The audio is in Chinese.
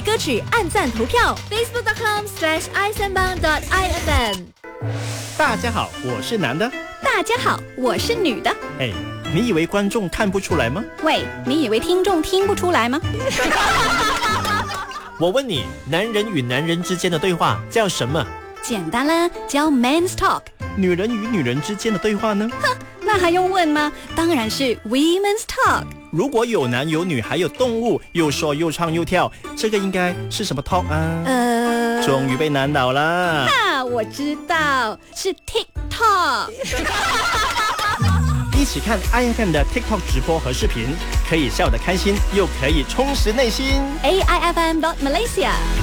歌曲按赞投票 facebook.com/isanbang.ifm。 大家好，我是男的。 大家好，我是女的。 哎，你以为观众看不出来吗？ 喂，你以为听众听不出来吗？ 我问你，男人与男人之间的对话叫什么？ 简单啦，叫 Men's Talk。 女人与女人之间的对话呢？ 那还用问吗？当然是 Women's Talk。 如果有男有女还有动物，又说又唱又跳，这个应该是什么 talk 啊？终于被难倒了。 我知道，是 TikTok。 一起看 IFM 的 TikTok 直播和视频，可以笑得开心，又可以充实内心。 AIFM.Malaysia